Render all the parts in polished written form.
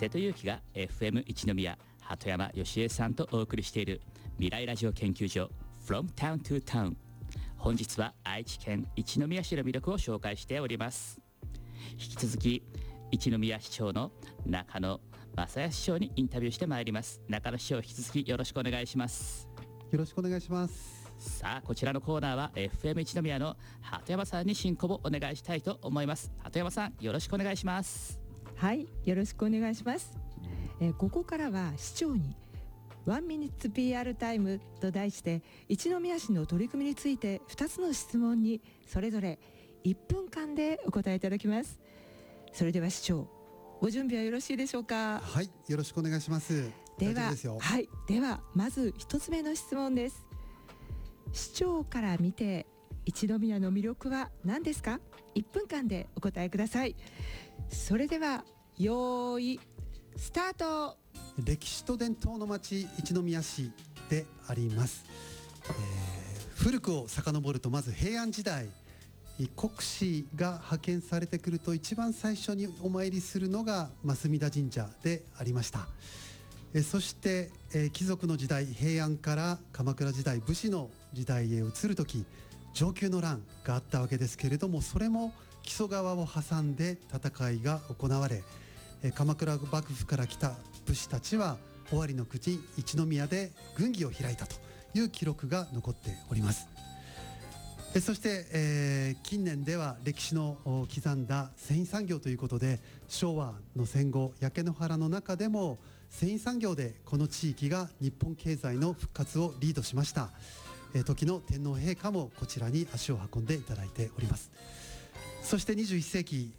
瀬戸裕樹が FM 一宮鳩山義恵さんとお送りしている未来ラジオ研究所 From Town to Town。 本日は愛知県一宮市の魅力を紹介しております。引き続き一宮市長の中野正康市長にインタビューしてまいります。中野市長、引き続きよろしくお願いします。 よろしくお願いします。 さあ、こちらのコーナーは FM 一宮の鳩山さんに進行をお願いしたいと思います。鳩山さん、よろしくお願いします。 はい、よろしくお願いします。ここからは市長にワンミニッツ PR タイムと題して一宮市の取り組みについて2つの質問にそれぞれ1分間でお答えいただきます。それでは市長、ご準備はよろしいでしょうか？ はい、よろしくお願いします。 では、 大丈夫ですよ。 はい、ではまず1つ目の質問です。市長から見て一宮の魅力は何ですか？1分間でお答えください。それでは用意スタート。 歴史と伝統の町一宮市であります。古くを遡ると、まず平安時代、国司が派遣されてくると一番最初にお参りするのが増田神社でありました。そして、貴族の時代、平安から鎌倉時代、武士の時代へ移るとき、承久の乱があったわけですけれども、それも木曽川を挟んで戦いが行われ、鎌倉幕府から来た武士たちは尾張の国一宮で軍議を開いたという記録が残っております。そして、近年では歴史の刻んだ繊維産業ということで、昭和の戦後、焼け野原の中でも繊維産業でこの地域が日本経済の復活をリードしました。時の天皇陛下もこちらに足を運んでいただいております。そして21世紀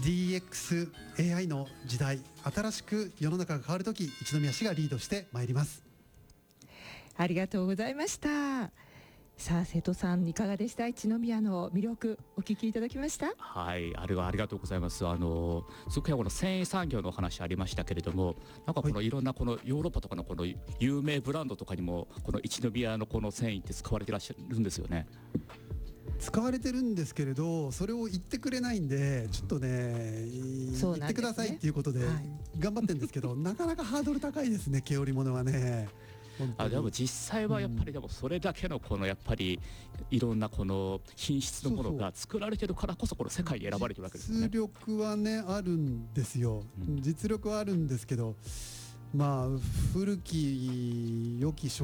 DX AI の時代、新しく世の中が変わるとき、一宮市がリードしてまいります。 ありがとうございました。さあ、瀬戸さん、いかがでした？一宮の魅力お聞きいただきました？ はい、ありがとうございます。すごくこの繊維産業のお話ありましたけれども、なんかこのいろんなこのヨーロッパとかのこの有名ブランドとかにもこの一宮のこの繊維って使われていらっしゃるんですよね。 使われてるんですけれど、それを言ってくれないんで、ちょっとね、言ってくださいっていうことで頑張ってるんですけど、なかなかハードル高いですね、毛織物はね。 でも実際はやっぱりでもそれだけのこのやっぱりいろんなこの品質のものが作られてるからこそこの世界に選ばれてるわけですよね。 実力はねあるんですよ、実力はあるんですけど、まあ古き良き